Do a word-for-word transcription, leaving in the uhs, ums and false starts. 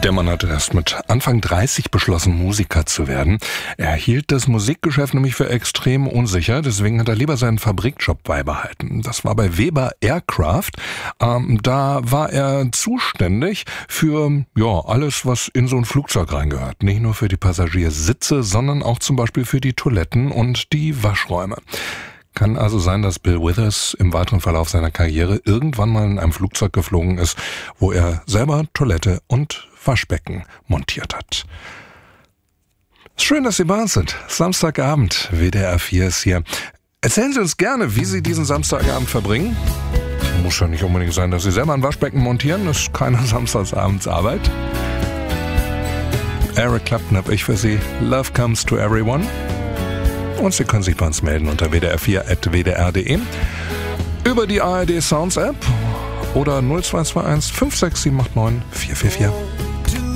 Der Mann hatte erst mit Anfang dreißig beschlossen, Musiker zu werden. Er hielt das Musikgeschäft nämlich für extrem unsicher, deswegen hat er lieber seinen Fabrikjob beibehalten. Das war bei Weber Aircraft. Ähm, da war er zuständig für ja alles, was in so ein Flugzeug reingehört. Nicht nur für die Passagiersitze, sondern auch zum Beispiel für die Toiletten und die Waschräume. Kann also sein, dass Bill Withers im weiteren Verlauf seiner Karriere irgendwann mal in einem Flugzeug geflogen ist, wo er selber Toilette und Waschbecken montiert hat. Schön, dass Sie bei uns sind. Samstagabend, W D R vier ist hier. Erzählen Sie uns gerne, wie Sie diesen Samstagabend verbringen. Muss ja nicht unbedingt sein, dass Sie selber ein Waschbecken montieren. Das ist keine Samstagsabendsarbeit. Eric Clapton habe ich für Sie. Love comes to everyone. Und Sie können sich bei uns melden unter w d r vier at w d r punkt d e, über die A R D Sounds App oder null zwei zwei eins fünf sechs sieben acht neun vier vier vier.